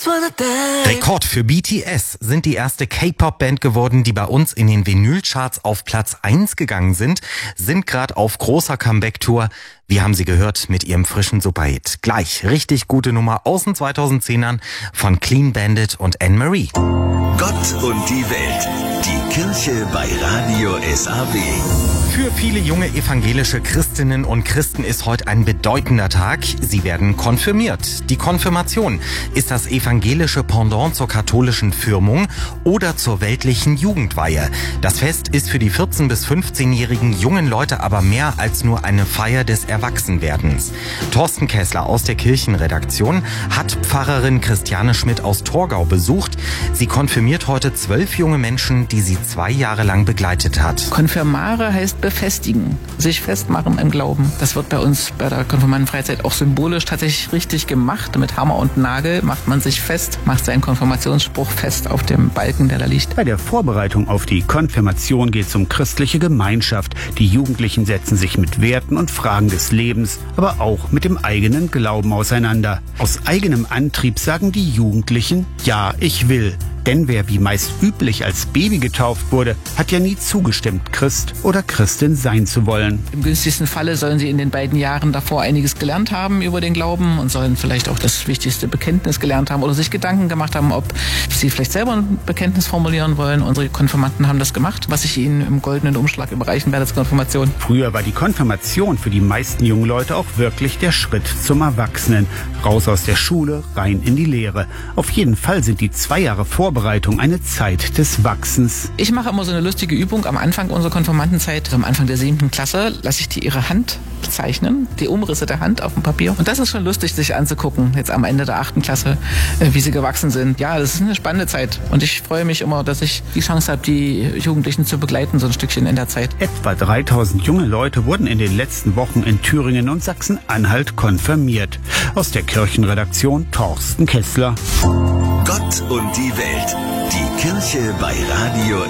Rekord für BTS sind die erste K-Pop-Band geworden, die bei uns in den Vinylcharts auf Platz 1 gegangen sind gerade auf großer Comeback-Tour. Wir haben sie gehört mit ihrem frischen Superhit. Gleich richtig gute Nummer aus den 2010ern von Clean Bandit und Anne-Marie. Gott und die Welt. Die Kirche bei Radio SAW. Für viele junge evangelische Christinnen und Christen ist heute ein bedeutender Tag. Sie werden konfirmiert. Die Konfirmation ist das evangelische Pendant zur katholischen Firmung oder zur weltlichen Jugendweihe. Das Fest ist für die 14- bis 15-jährigen jungen Leute aber mehr als nur eine Feier des Erwachsenwerdens. Thorsten Kessler aus der Kirchenredaktion hat Pfarrerin Christiane Schmidt aus Torgau besucht. Sie konfirmiert heute 12 junge Menschen, die sie 2 Jahre lang begleitet hat. Konfirmare heißt befestigen, sich festmachen im Glauben. Das wird bei uns bei der Konfirmandenfreizeit auch symbolisch tatsächlich richtig gemacht. Mit Hammer und Nagel macht man sich fest, macht seinen Konfirmationsspruch fest auf dem Balken, der da liegt. Bei der Vorbereitung auf die Konfirmation geht es um christliche Gemeinschaft. Die Jugendlichen setzen sich mit Werten und Fragen des Lebens, aber auch mit dem eigenen Glauben auseinander. Aus eigenem Antrieb sagen die Jugendlichen, ja, ich will. Denn wer wie meist üblich als Baby getauft wurde, hat ja nie zugestimmt, Christ oder Christin sein zu wollen. Im günstigsten Falle sollen sie in den beiden Jahren davor einiges gelernt haben über den Glauben und sollen vielleicht auch das wichtigste Bekenntnis gelernt haben oder sich Gedanken gemacht haben, ob sie vielleicht selber ein Bekenntnis formulieren wollen. Unsere Konfirmanden haben das gemacht, was ich ihnen im goldenen Umschlag überreichen werde zur Konfirmation. Früher war die Konfirmation für die meisten jungen Leute auch wirklich der Schritt zum Erwachsenen. Raus aus der Schule, rein in die Lehre. Auf jeden Fall sind die 2 Jahre Vorbereitung eine Zeit des Wachsens. Ich mache immer so eine lustige Übung am Anfang unserer Konfirmandenzeit. Am Anfang der 7. Klasse lasse ich die ihre Hand zeichnen, die Umrisse der Hand auf dem Papier. Und das ist schon lustig, sich anzugucken, jetzt am Ende der 8. Klasse, wie sie gewachsen sind. Ja, das ist eine spannende Zeit. Und ich freue mich immer, dass ich die Chance habe, die Jugendlichen zu begleiten, so ein Stückchen in der Zeit. Etwa 3000 junge Leute wurden in den letzten Wochen in Thüringen und Sachsen-Anhalt konfirmiert. Aus der Kirchenredaktion Thorsten Kessler. Gott und die Welt. Die Kirche bei Radio